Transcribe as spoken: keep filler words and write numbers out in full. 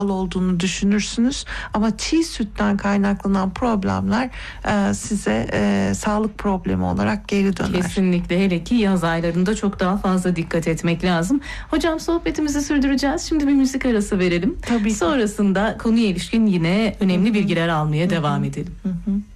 olduğunu düşünürsünüz ama çiğ sütten kaynaklanan problemler e, size e, sağlık problemi olarak geri döner. Kesinlikle, hele ki yaz aylarında çok daha fazla dikkat etmek lazım. Hocam, sohbetimizi sürdüreceğiz. Şimdi bir müzik arası verelim. Tabii ki. Sonrasında konuya ilişkin yine önemli Hı-hı. bilgiler almaya Hı-hı. devam edelim. Hı-hı.